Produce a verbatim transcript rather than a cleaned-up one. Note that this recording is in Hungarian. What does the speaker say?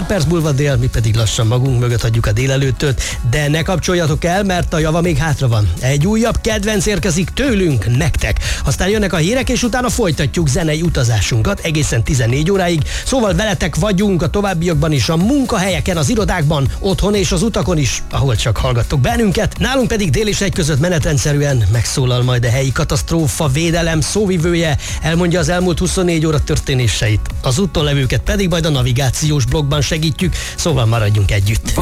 Pár perc múlva dél, mi pedig lassan magunk mögött hagyjuk a délelőttöt, de ne kapcsoljatok el, mert a java még hátra van. Egy újabb kedvenc érkezik tőlünk, nektek. Aztán jönnek a hírek, és utána folytatjuk zenei utazásunkat egészen tizennégy óráig. Szóval veletek vagyunk a továbbiakban is, a munkahelyeken, az irodákban, otthon és az utakon is, ahol csak hallgattok bennünket. Nálunk pedig dél és egy között menetrendszerűen megszólal majd a helyi katasztrófa védelem szóvivője, elmondja az elmúlt huszonnégy óra történéseit. Az úton levőket pedig majd a navigációs blogban segítjük, szóval maradjunk együtt.